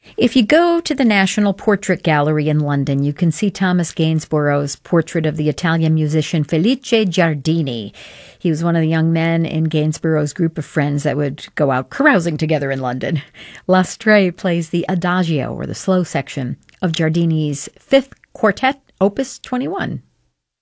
If you go to the National Portrait Gallery in London, you can see Thomas Gainsborough's portrait of the Italian musician Felice Giardini. He was one of the young men in Gainsborough's group of friends that would go out carousing together in London. Lastre plays the adagio, or the slow section, of Giardini's Fifth Quartet, Opus 21.